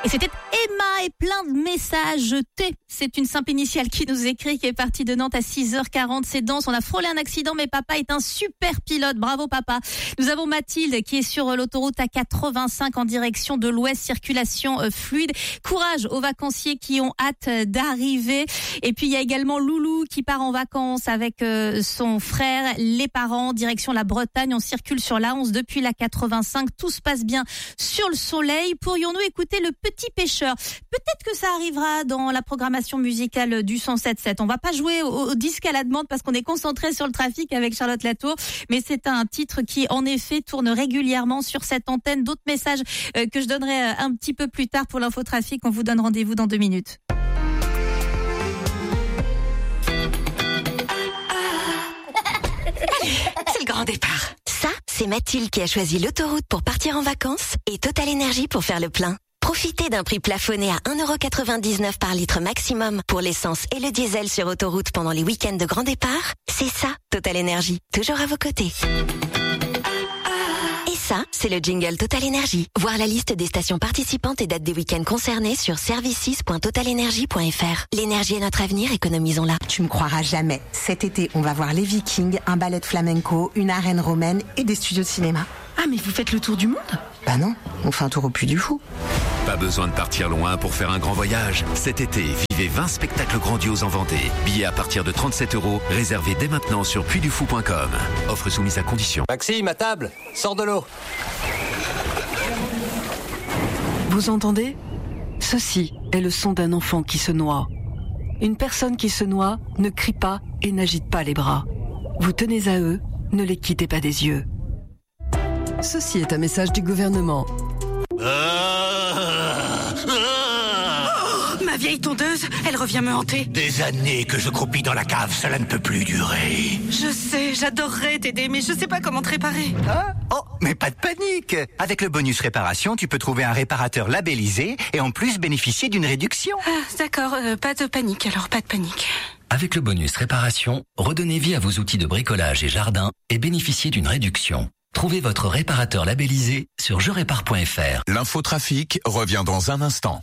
Et c'était Emma et plein de messages. T, c'est une simple initiale qui nous écrit, qui est partie de Nantes à 6h40. C'est dense, on a frôlé un accident, mais papa est un super pilote. Bravo papa. Nous avons Mathilde qui est sur l'autoroute A85 en direction de l'ouest, circulation fluide. Courage aux vacanciers qui ont hâte d'arriver. Et puis il y a également Loulou qui part en vacances avec son frère, les parents, direction la Bretagne. On circule sur la 11 depuis la 85. Tout se passe bien sur le soleil. Pourrions-nous écouter le Petit Pêcheur? Peut-être que ça arrivera dans la programmation musicale du 107.7. On va pas jouer au disque à la demande parce qu'on est concentré sur le trafic avec Charlotte Latour, mais c'est un titre qui en effet tourne régulièrement sur cette antenne. D'autres messages que je donnerai un petit peu plus tard pour l'infotrafic. On vous donne rendez-vous dans 2 minutes. C'est le grand départ. Ça, c'est Mathilde qui a choisi l'autoroute pour partir en vacances et Total Énergie pour faire le plein. Profitez d'un prix plafonné à 1,99€ par litre maximum pour l'essence et le diesel sur autoroute pendant les week-ends de grand départ. C'est ça, Total Énergie, toujours à vos côtés. Et ça, c'est le jingle Total Énergie. Voir la liste des stations participantes et dates des week-ends concernés sur services.totalenergie.fr. L'énergie est notre avenir, économisons-la. Tu me croiras jamais. Cet été, on va voir les Vikings, un ballet de flamenco, une arène romaine et des studios de cinéma. Ah, mais vous faites le tour du monde? Bah non, on fait un tour au Puy du Fou. Pas besoin de partir loin pour faire un grand voyage. Cet été, vivez 20 spectacles grandioses en Vendée. Billets à partir de 37€, réservés dès maintenant sur puydufou.com. Offre soumise à condition. Maxime, à table, sors de l'eau. Vous entendez? Ceci est le son d'un enfant qui se noie. Une personne qui se noie ne crie pas et n'agite pas les bras. Vous tenez à eux, ne les quittez pas des yeux. Ceci est un message du gouvernement. Ma vieille tondeuse, elle revient me hanter. Des années que je croupis dans la cave, cela ne peut plus durer. Je sais, j'adorerais t'aider, mais je sais pas comment te réparer. Ah, oh, mais pas de panique. Avec le bonus réparation, tu peux trouver un réparateur labellisé et en plus bénéficier d'une réduction. Ah, d'accord, pas de panique, alors pas de panique. Avec le bonus réparation, redonnez vie à vos outils de bricolage et jardin et bénéficiez d'une réduction. Trouvez votre réparateur labellisé sur jerépare.fr. L'infotrafic revient dans un instant.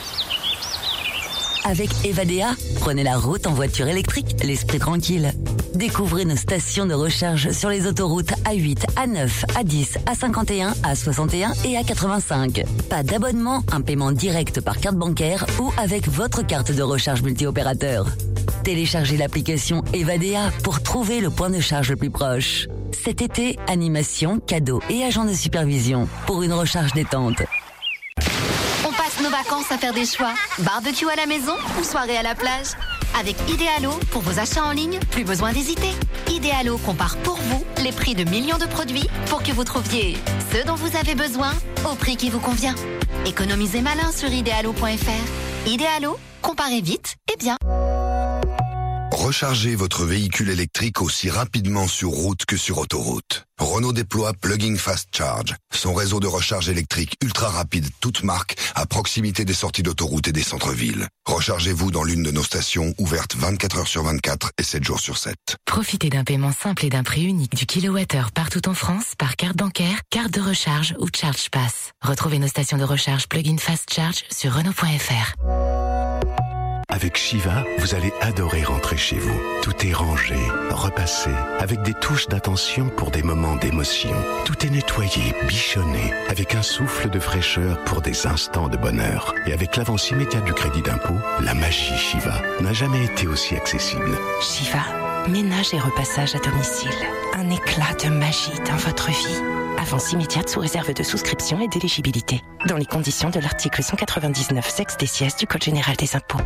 Avec Evadea, prenez la route en voiture électrique, l'esprit tranquille. Découvrez nos stations de recharge sur les autoroutes A8, A9, A10, A51, A61 et A85. Pas d'abonnement, un paiement direct par carte bancaire ou avec votre carte de recharge multi-opérateur. Téléchargez l'application Evadea pour trouver le point de charge le plus proche. Cet été, animation, cadeaux et agents de supervision pour une recharge détente. On passe nos vacances à faire des choix. Barbecue à la maison ou soirée à la plage. Avec Idealo, pour vos achats en ligne, plus besoin d'hésiter. Idealo compare pour vous les prix de millions de produits pour que vous trouviez ce dont vous avez besoin au prix qui vous convient. Économisez malin sur idealo.fr. Idealo, comparez vite et bien. Rechargez votre véhicule électrique aussi rapidement sur route que sur autoroute. Renault déploie Plug-in Fast Charge, son réseau de recharge électrique ultra rapide toute marque à proximité des sorties d'autoroute et des centres-villes. Rechargez-vous dans l'une de nos stations ouvertes 24h/24 et 7 jours sur 7. Profitez d'un paiement simple et d'un prix unique du kilowattheure partout en France par carte bancaire, carte de recharge ou Charge Pass. Retrouvez nos stations de recharge Plug-in Fast Charge sur Renault.fr. Avec Shiva, vous allez adorer rentrer chez vous. Tout est rangé, repassé, avec des touches d'attention pour des moments d'émotion. Tout est nettoyé, bichonné, avec un souffle de fraîcheur pour des instants de bonheur. Et avec l'avance immédiate du crédit d'impôt, la magie Shiva n'a jamais été aussi accessible. Shiva, ménage et repassage à domicile. Un éclat de magie dans votre vie. Avance immédiate sous réserve de souscription et d'éligibilité. Dans les conditions de l'article 199 sexe des sièges du Code général des impôts.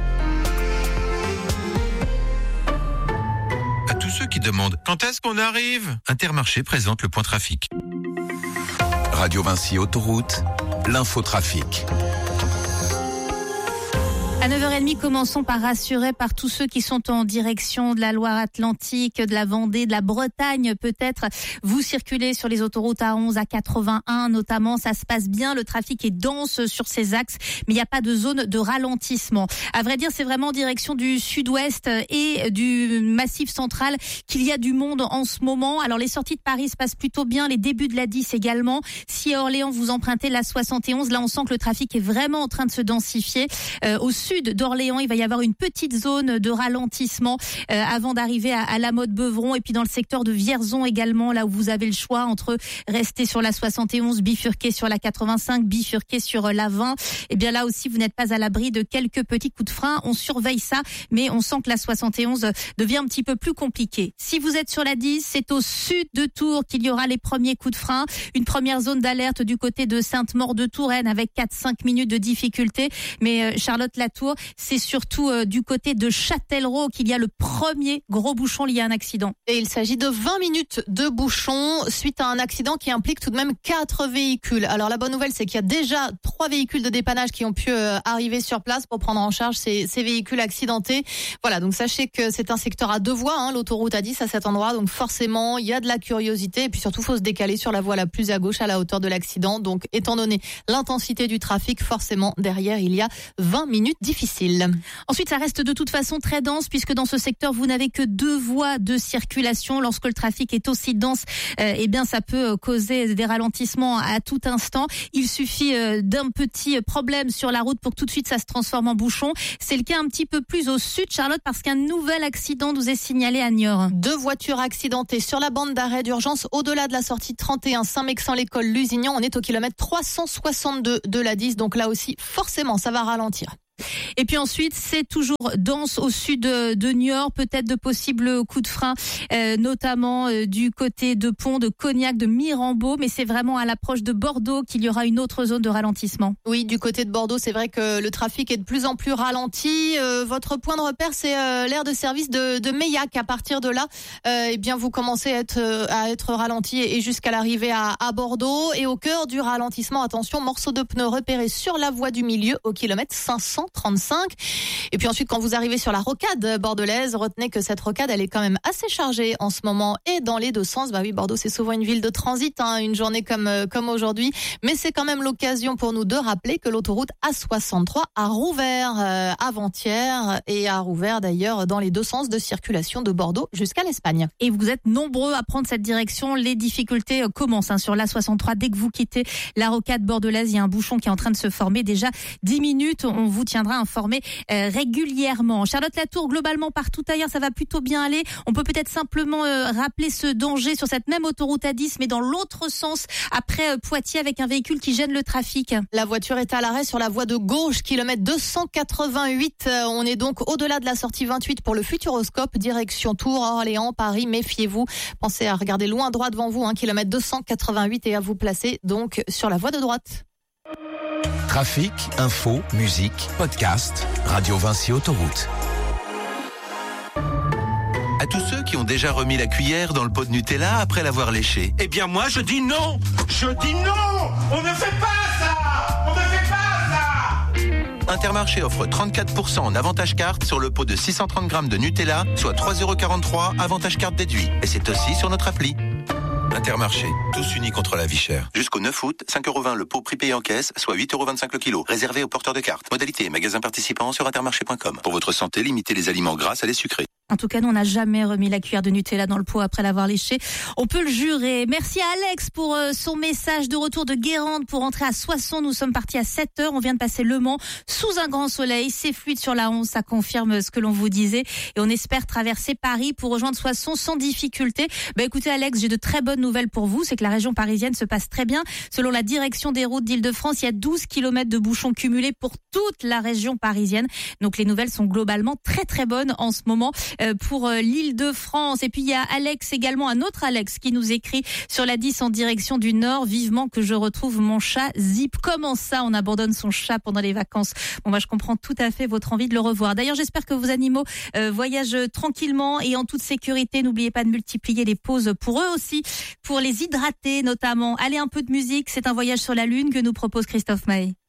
À tous ceux qui demandent quand est-ce qu'on arrive, Intermarché présente le point trafic. Radio Vinci Autoroute, l'infotrafic. À 9h30, commençons par rassurer par tous ceux qui sont en direction de la Loire-Atlantique, de la Vendée, de la Bretagne peut-être. Vous circulez sur les autoroutes A11, A81 notamment, ça se passe bien, le trafic est dense sur ces axes, mais il n'y a pas de zone de ralentissement. À vrai dire, c'est vraiment en direction du sud-ouest et du massif central qu'il y a du monde en ce moment. Alors les sorties de Paris se passent plutôt bien, les débuts de la 10 également. Si à Orléans vous empruntez la 71, là on sent que le trafic est vraiment en train de se densifier. Au sud d'Orléans, il va y avoir une petite zone de ralentissement avant d'arriver à la Motte-Beuvron, et puis dans le secteur de Vierzon également, là où vous avez le choix entre rester sur la 71, bifurquer sur la 85, bifurquer sur la 20. Et bien là aussi, vous n'êtes pas à l'abri de quelques petits coups de frein. On surveille ça, mais on sent que la 71 devient un petit peu plus compliquée. Si vous êtes sur la 10, c'est au sud de Tours qu'il y aura les premiers coups de frein. Une première zone d'alerte du côté de Sainte-Maure-de-Touraine avec 4-5 minutes de difficulté. Mais Charlotte Latour, c'est surtout du côté de Châtellerault qu'il y a le premier gros bouchon lié à un accident. Et il s'agit de 20 minutes de bouchon suite à un accident qui implique tout de même 4 véhicules. Alors la bonne nouvelle, c'est qu'il y a déjà 3 véhicules de dépannage qui ont pu arriver sur place pour prendre en charge ces véhicules accidentés. Voilà, donc sachez que c'est un secteur à 2 voies, l'autoroute A10 à cet endroit, donc forcément il y a de la curiosité, et puis surtout il faut se décaler sur la voie la plus à gauche à la hauteur de l'accident. Donc étant donné l'intensité du trafic, forcément derrière il y a 20 minutes difficiles. Ensuite, ça reste de toute façon très dense puisque dans ce secteur, vous n'avez que 2 voies de circulation. Lorsque le trafic est aussi dense, eh bien, ça peut causer des ralentissements à tout instant. Il suffit d'un petit problème sur la route pour que tout de suite ça se transforme en bouchon. C'est le cas un petit peu plus au sud, Charlotte, parce qu'un nouvel accident nous est signalé à Niort. 2 voitures accidentées sur la bande d'arrêt d'urgence au-delà de la sortie 31 Saint-Mexan-l'École Lusignan. On est au kilomètre 362 de la 10, donc là aussi, forcément, ça va ralentir. Et puis ensuite, c'est toujours dense au sud de Niort, peut-être de possibles coups de frein, notamment du côté de Pont, de Cognac, de Mirambeau, mais c'est vraiment à l'approche de Bordeaux qu'il y aura une autre zone de ralentissement. Oui, du côté de Bordeaux, c'est vrai que le trafic est de plus en plus ralenti. Votre point de repère, c'est l'aire de service de Meillac. À partir de là, eh bien, vous commencez à être ralenti et jusqu'à l'arrivée à Bordeaux. Et au cœur du ralentissement, attention, morceau de pneu repéré sur la voie du milieu au kilomètre 535. Et puis ensuite, quand vous arrivez sur la rocade bordelaise, retenez que cette rocade, elle est quand même assez chargée en ce moment et dans les 2 sens. Bah oui, Bordeaux, c'est souvent une ville de transit, une journée comme aujourd'hui. Mais c'est quand même l'occasion pour nous de rappeler que l'autoroute A63 a rouvert avant-hier et a rouvert d'ailleurs dans les 2 sens de circulation de Bordeaux jusqu'à l'Espagne. Et vous êtes nombreux à prendre cette direction. Les difficultés commencent sur l'A63. Dès que vous quittez la rocade bordelaise, il y a un bouchon qui est en train de se former. Déjà 10 minutes, on vous tiendra informé régulièrement. Charlotte Latour, globalement partout ailleurs, ça va plutôt bien aller. On peut peut-être simplement rappeler ce danger sur cette même autoroute A10, mais dans l'autre sens, après Poitiers, avec un véhicule qui gêne le trafic. La voiture est à l'arrêt sur la voie de gauche, kilomètre 288. On est donc au-delà de la sortie 28 pour le Futuroscope, direction Tours, Orléans, Paris. Méfiez-vous. Pensez à regarder loin droit devant vous, kilomètre 288, et à vous placer donc sur la voie de droite. Trafic, info, musique, podcast, Radio Vinci Autoroute. À tous ceux qui ont déjà remis la cuillère dans le pot de Nutella après l'avoir léché. Eh bien moi je dis non. Je dis non. On ne fait pas ça. On ne fait pas ça. Intermarché offre 34% en avantage carte sur le pot de 630 grammes de Nutella, soit 3,43 € avantage carte déduit. Et c'est aussi sur notre appli. Intermarché, tous unis contre la vie chère. Jusqu'au 9 août, 5,20 € le pot prix payé en caisse, soit 8,25 € le kilo. Réservé aux porteurs de cartes. Modalité et magasins participants sur intermarché.com. Pour votre santé, limitez les aliments gras à les sucrés. En tout cas, nous, on n'a jamais remis la cuillère de Nutella dans le pot après l'avoir léché. On peut le jurer. Merci à Alex pour son message de retour de Guérande pour rentrer à Soissons. Nous sommes partis à 7h. On vient de passer Le Mans sous un grand soleil. C'est fluide sur la 11. Ça confirme ce que l'on vous disait. Et on espère traverser Paris pour rejoindre Soissons sans difficulté. Écoutez, Alex, j'ai de très bonnes nouvelles pour vous. C'est que la région parisienne se passe très bien. Selon la direction des routes d'Île-de-France, il y a 12 km de bouchons cumulés pour toute la région parisienne. Donc les nouvelles sont globalement très très bonnes en ce moment pour l'Île-de-France. Et puis il y a Alex également, un autre Alex qui nous écrit sur la 10 en direction du Nord. Vivement que je retrouve mon chat Zip. Comment ça, on abandonne son chat pendant les vacances? Bon, je comprends tout à fait votre envie de le revoir. D'ailleurs, j'espère que vos animaux voyagent tranquillement et en toute sécurité. N'oubliez pas de multiplier les pauses pour eux aussi, pour les hydrater notamment. Allez, un peu de musique. C'est un voyage sur la Lune que nous propose Christophe Maé.